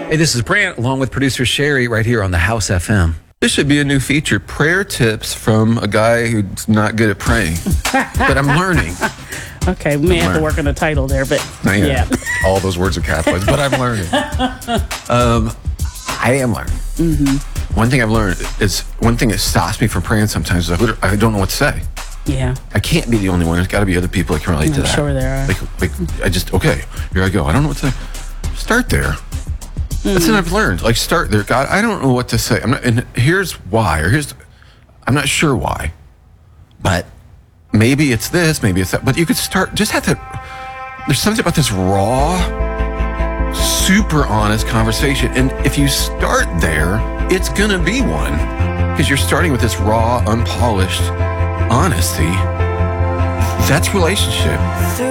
Hey, this is Brant along with producer Sherry right here on the House FM. This should be a new feature, prayer tips from a guy who's not good at praying. But I'm learning. Okay, we may have to work on the title there, but yeah. All those words are capitalized, but I'm learning. I am learning. Mm-hmm. One thing I've learned is, one thing that stops me from praying sometimes is I don't know what to say. Yeah. I can't be the only one. There's got to be other people that can relate to that. Sure there are. Okay, here I go. I don't know what to say. Start there. That's what I've learned. Like, start there. God, I don't know what to say. And here's why, I'm not sure why, but maybe it's this, maybe it's that. But you could start, there's something about this raw, super honest conversation. And if you start there, it's going to be one. Because you're starting with this raw, unpolished honesty. That's relationship.